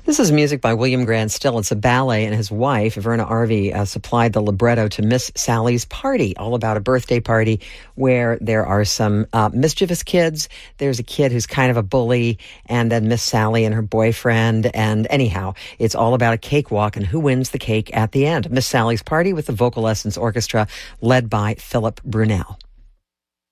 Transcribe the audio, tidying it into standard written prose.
This is music by William Grant Still. It's a ballet, and his wife, Verna Arvey, supplied the libretto to Miss Sally's Party, all about a birthday party where there are some mischievous kids. There's a kid who's kind of a bully, and then Miss Sally and her boyfriend. And anyhow, it's all about a cakewalk and who wins the cake at the end. Miss Sally's Party with the Vocal Lessons Orchestra led by Philip Brunel.